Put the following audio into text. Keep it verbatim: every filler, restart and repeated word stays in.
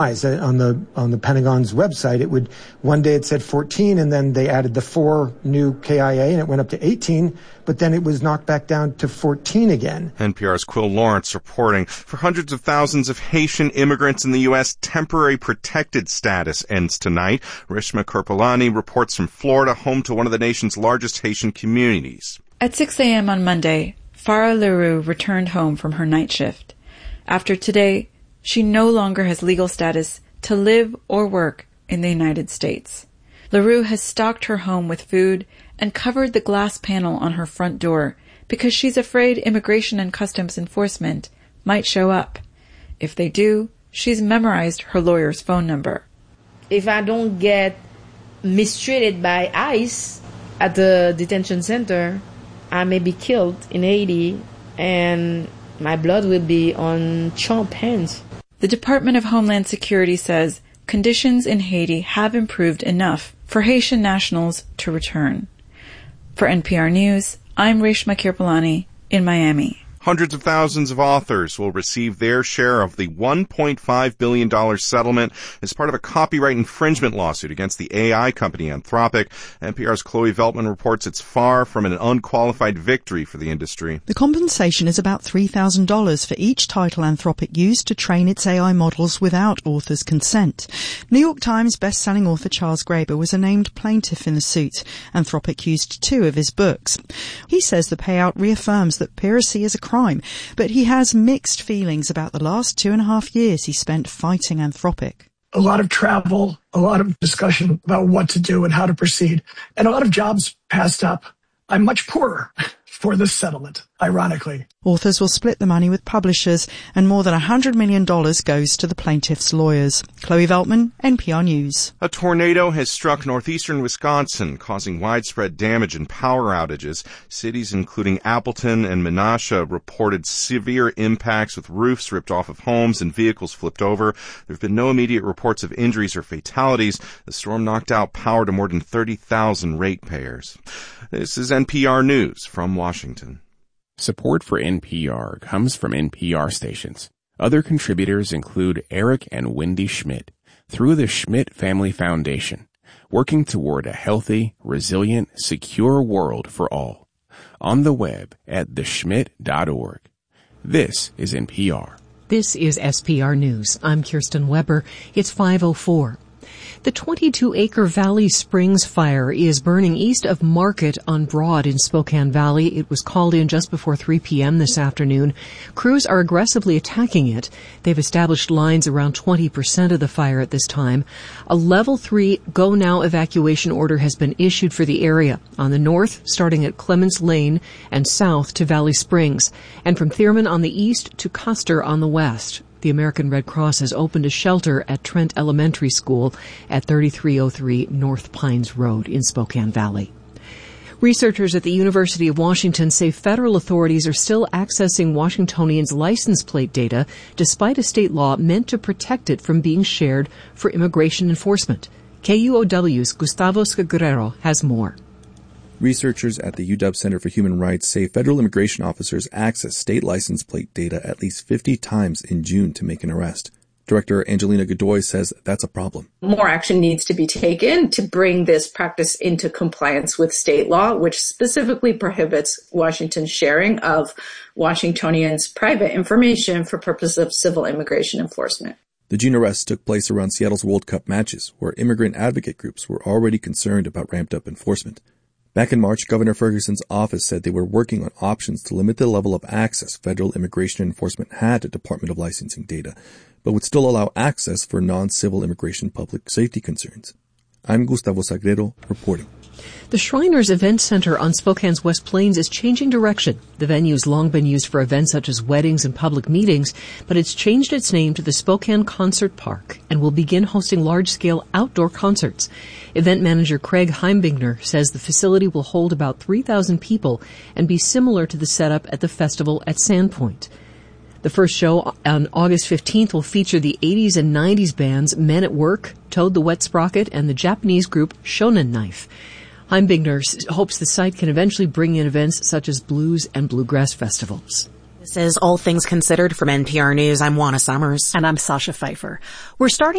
On the on the Pentagon's website, it would one day it said fourteen, and then they added the four new K I A, and it went up to eighteen, but then it was knocked back down to fourteen again. N P R's Quill Lawrence reporting. For hundreds of thousands of Haitian immigrants in the U S, temporary protected status ends tonight. Rishma Kirpalani reports from Florida, home to one of the nation's largest Haitian communities. At six a.m. on Monday, Farah Leroux returned home from her night shift. After today, she no longer has legal status to live or work in the United States. Leroux has stocked her home with food and covered the glass panel on her front door because she's afraid Immigration and Customs Enforcement might show up. If they do, she's memorized her lawyer's phone number. If I don't get mistreated by ICE at the detention center, I may be killed in Haiti, and my blood will be on Trump's hands. The Department of Homeland Security says conditions in Haiti have improved enough for Haitian nationals to return. For N P R News, I'm Reshma Kirpalani in Miami. Hundreds of thousands of authors will receive their share of the one point five billion dollars settlement as part of a copyright infringement lawsuit against the A I company Anthropic. N P R's Chloe Veltman reports it's far from an unqualified victory for the industry. The compensation is about three thousand dollars for each title Anthropic used to train its A I models without authors' consent. New York Times best-selling author Charles Graeber was a named plaintiff in the suit. Anthropic used two of his books. He says the payout reaffirms that piracy is a crime, but he has mixed feelings about the last two and a half years he spent fighting Anthropic. A lot of travel, a lot of discussion about what to do and how to proceed, and a lot of jobs passed up. I'm much poorer for this settlement, ironically. Authors will split the money with publishers, and more than one hundred million dollars goes to the plaintiffs' lawyers. Chloe Veltman, N P R News. A tornado has struck northeastern Wisconsin, causing widespread damage and power outages. Cities including Appleton and Menasha reported severe impacts with roofs ripped off of homes and vehicles flipped over. There have been no immediate reports of injuries or fatalities. The storm knocked out power to more than thirty thousand ratepayers. This is N P R News from Washington. Support for N P R comes from N P R stations. Other contributors include Eric and Wendy Schmidt through the Schmidt Family Foundation, working toward a healthy, resilient, secure world for all. On the web at the schmidt dot org. This is N P R. This is S P R News. I'm Kirsten Weber. It's five oh four. The twenty-two acre Valley Springs fire is burning east of Market on Broad in Spokane Valley. It was called in just before three p.m. this afternoon. Crews are aggressively attacking it. They've established lines around twenty percent of the fire at this time. A level three go now evacuation order has been issued for the area on the north, starting at Clements Lane and south to Valley Springs, and from Thurman on the east to Custer on the west. The American Red Cross has opened a shelter at Trent Elementary School at thirty-three oh three North Pines Road in Spokane Valley. Researchers at the University of Washington say federal authorities are still accessing Washingtonians' license plate data despite a state law meant to protect it from being shared for immigration enforcement. K U O W's Gustavo Scagrero has more. Researchers at the U W Center for Human Rights say federal immigration officers access state license plate data at least fifty times in June to make an arrest. Director Angelina Godoy says that's a problem. More action needs to be taken to bring this practice into compliance with state law, which specifically prohibits Washington's sharing of Washingtonians' private information for purposes of civil immigration enforcement. The June arrests took place around Seattle's World Cup matches, where immigrant advocate groups were already concerned about ramped-up enforcement. Back in March, Governor Ferguson's office said they were working on options to limit the level of access federal immigration enforcement had to Department of Licensing data, but would still allow access for non-civil immigration public safety concerns. I'm Gustavo Sagrero, reporting. The Shriners Event Center on Spokane's West Plains is changing direction. The venue has long been used for events such as weddings and public meetings, but it's changed its name to the Spokane Concert Park and will begin hosting large-scale outdoor concerts. Event manager Craig Heimbigner says the facility will hold about three thousand people and be similar to the setup at the festival at Sandpoint. The first show on August fifteenth will feature the eighties and nineties bands Men at Work, Toad the Wet Sprocket, and the Japanese group Shonen Knife. Heimbigner hopes the site can eventually bring in events such as blues and bluegrass festivals. This is All Things Considered from N P R News. I'm Juana Summers. And I'm Sasha Pfeiffer. We're starting